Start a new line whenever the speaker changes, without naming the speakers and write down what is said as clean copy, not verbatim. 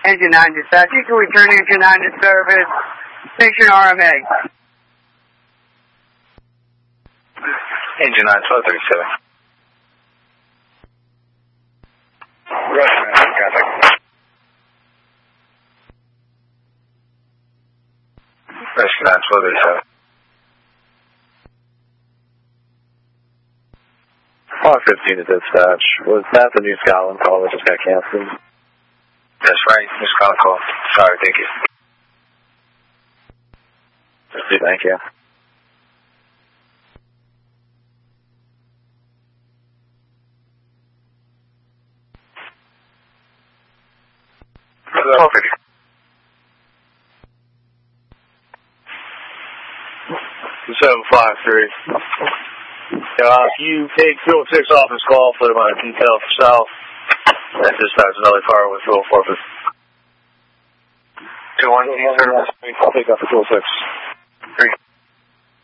Engine 9 dispatch. You can return engine 9 to service. Station RMA.
Engine 9, 1237. Roger, man. Contact. Rescue 9, 1237.
515 to dispatch. Was that the New Scotland call that just got canceled?
That's right. New Scotland call. Sorry, thank you.
Thank you.
Perfect.
753. If you take 206 off this call for my detail south, and dispatch another car with 204.
2-1,
I'll take off the 206.